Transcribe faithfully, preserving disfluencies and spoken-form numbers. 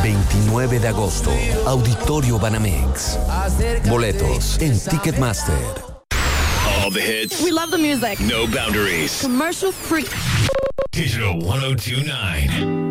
veintinueve de agosto, Auditorio Banamex. Boletos en Ticketmaster. All the hits. We love the music. No boundaries. Commercial free. Digital one oh two nine.